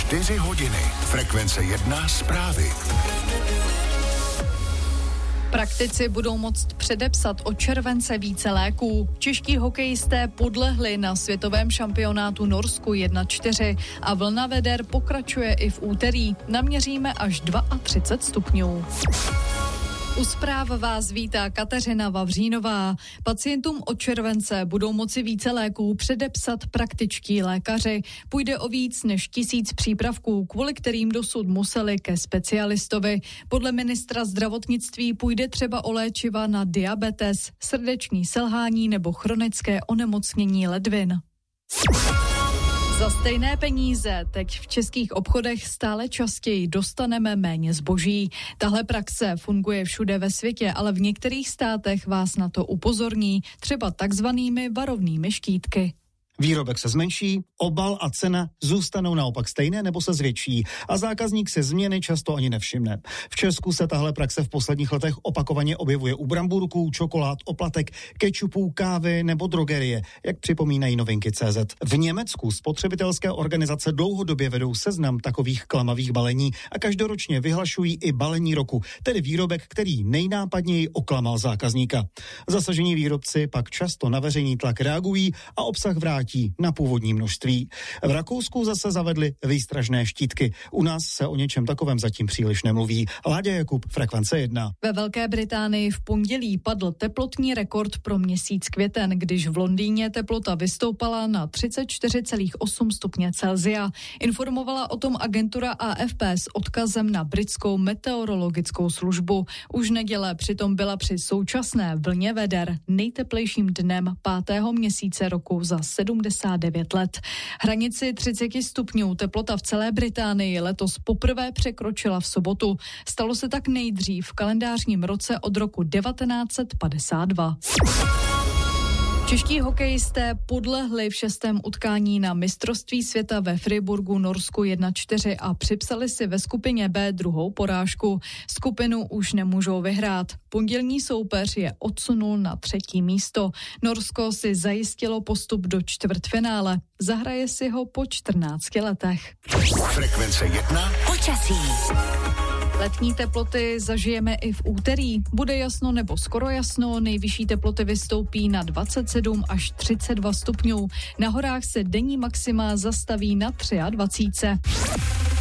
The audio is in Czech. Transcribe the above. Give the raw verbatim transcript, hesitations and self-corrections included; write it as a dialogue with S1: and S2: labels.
S1: Čtyři hodiny. Frekvence jedna zprávy.
S2: Praktici budou moct předepsat od července více léků. Čeští hokejisté podlehli na světovém šampionátu Norsku jedna čtyři a vlna veder pokračuje i v úterý. Naměříme až třicet dva stupňů. U zpráv vás vítá Kateřina Vavřínová. Pacientům od července budou moci více léků předepsat praktičtí lékaři. Půjde o víc než tisíc přípravků, kvůli kterým dosud museli ke specialistovi. Podle ministra zdravotnictví půjde třeba o léčiva na diabetes, srdeční selhání nebo chronické onemocnění ledvin. Za stejné peníze teď v českých obchodech stále častěji dostaneme méně zboží. Tahle praxe funguje všude ve světě, ale v některých státech vás na to upozorní, třeba takzvanými varovnými štítky.
S3: Výrobek se zmenší, obal a cena zůstanou naopak stejné nebo se zvětší a zákazník se změny často ani nevšimne. V Česku se tahle praxe v posledních letech opakovaně objevuje u bramburků, čokolád, oplatek, kečupů, kávy nebo drogerie, jak připomínají novinky tečka cé zet. V Německu spotřebitelské organizace dlouhodobě vedou seznam takových klamavých balení a každoročně vyhlašují i balení roku, tedy výrobek, který nejnápadněji oklamal zákazníka. Zasažení výrobci pak často na veřejný tlak reagují a obsah vrátí na původní množství. V Rakousku zase zavedli výstražné štítky. U nás se o něčem takovém zatím příliš nemluví. Láďa Jakub, Frekvence jedna.
S2: Ve Velké Británii v pondělí padl teplotní rekord pro měsíc květen, když v Londýně teplota vystoupala na třicet čtyři celá osm stupně Celsia. Informovala o tom agentura A F P s odkazem na britskou meteorologickou službu. Už neděle přitom byla při současné vlně veder nejteplejším dnem pátého měsíce roku za sedmdesát devět let. Hranici třicet stupňů teplota v celé Británii letos poprvé překročila v sobotu. Stalo se tak nejdřív v kalendářním roce od roku devatenáct set padesát dva. Čeští hokejisté podlehli v šestém utkání na mistrovství světa ve Friburgu Norsku jedna čtyři a připsali si ve skupině B druhou porážku. Skupinu už nemůžou vyhrát. Pondělní soupeř je odsunul na třetí místo. Norsko si zajistilo postup do čtvrtfinále. Zahraje si ho po čtrnácti letech.
S1: Frekvence jedna.
S2: Počasí. Letní teploty zažijeme i v úterý. Bude jasno nebo skoro jasno, nejvyšší teploty vystoupí na dvacet sedm až třicet dva stupňů. Na horách se denní maxima zastaví na dvacet tři.